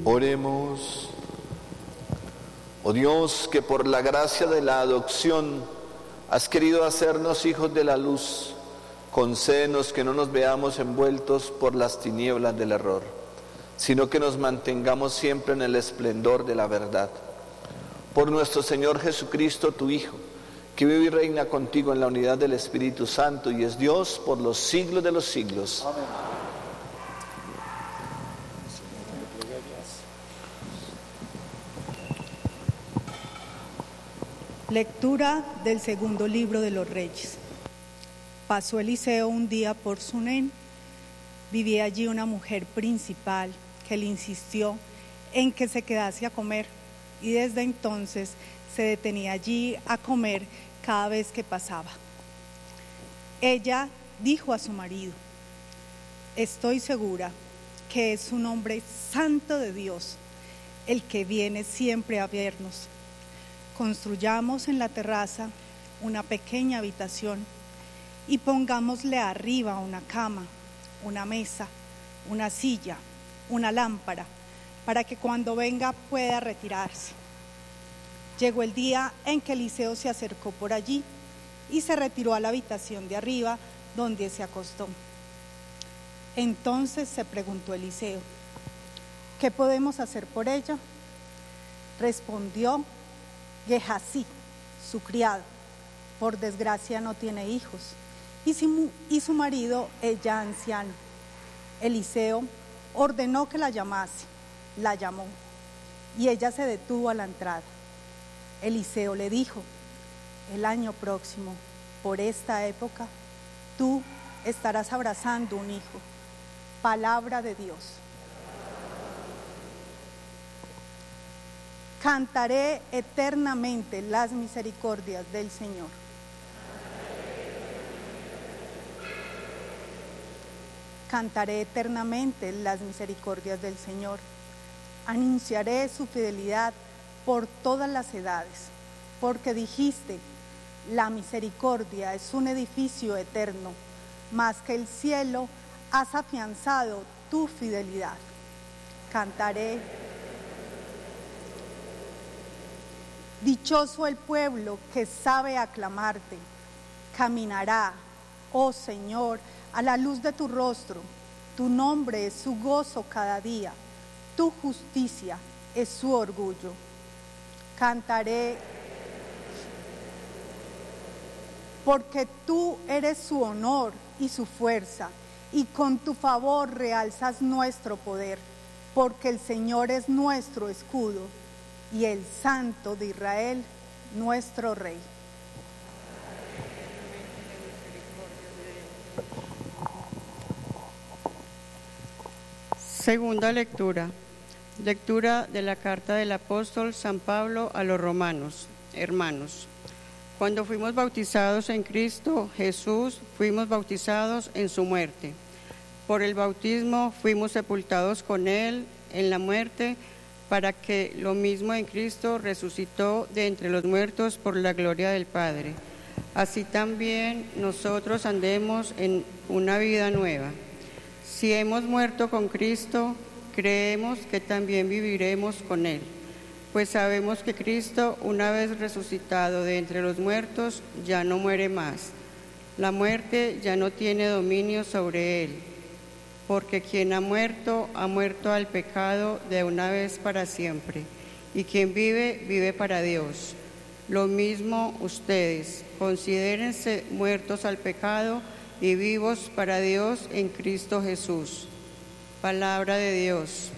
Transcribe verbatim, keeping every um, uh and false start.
Oremos. Oh Dios, que por la gracia de la adopción has querido hacernos hijos de la luz, concédenos que no nos veamos envueltos por las tinieblas del error, sino que nos mantengamos siempre en el esplendor de la verdad. Por nuestro Señor Jesucristo, tu Hijo, que vive y reina contigo en la unidad del Espíritu Santo y es Dios por los siglos de los siglos. Amén. Lectura del segundo libro de los Reyes. Pasó Eliseo un día por Sunén. Vivía allí una mujer principal que le insistió en que se quedase a comer, y desde entonces se detenía allí a comer cada vez que pasaba. Ella dijo a su marido: estoy segura que es un hombre santo de Dios, el que viene siempre a vernos. Construyamos en la terraza una pequeña habitación y pongámosle arriba una cama, una mesa, una silla, una lámpara, para que cuando venga pueda retirarse. Llegó el día en que Eliseo se acercó por allí y se retiró a la habitación de arriba, donde se acostó. Entonces se preguntó Eliseo: ¿qué podemos hacer por ella? Respondió Gehazi, su criado: por desgracia no tiene hijos, y su, y su marido es ya anciano. Eliseo ordenó que la llamase, la llamó, y ella se detuvo a la entrada. Eliseo le dijo: el año próximo, por esta época, tú estarás abrazando un hijo. Palabra de Dios. Cantaré eternamente las misericordias del Señor. Cantaré eternamente las misericordias del Señor. Anunciaré su fidelidad por todas las edades, porque dijiste: la misericordia es un edificio eterno, más que el cielo has afianzado tu fidelidad. Cantaré. Dichoso el pueblo que sabe aclamarte. Caminará, oh Señor, a la luz de tu rostro. Tu nombre es su gozo cada día. Tu justicia es su orgullo. Cantaré, porque tú eres su honor y su fuerza, y con tu favor realzas nuestro poder, porque el Señor es nuestro escudo y el Santo de Israel, nuestro Rey. Segunda lectura. Lectura de la carta del apóstol San Pablo a los romanos. Hermanos, cuando fuimos bautizados en Cristo Jesús, fuimos bautizados en su muerte. Por el bautismo fuimos sepultados con él en la muerte, para que lo mismo en Cristo resucitó de entre los muertos por la gloria del Padre. Así también nosotros andemos en una vida nueva. Si hemos muerto con Cristo, creemos que también viviremos con él, pues sabemos que Cristo, una vez resucitado de entre los muertos, ya no muere más. La muerte ya no tiene dominio sobre él, porque quien ha muerto, ha muerto al pecado de una vez para siempre, y quien vive, vive para Dios. Lo mismo ustedes, considérense muertos al pecado y vivos para Dios en Cristo Jesús. Palabra de Dios.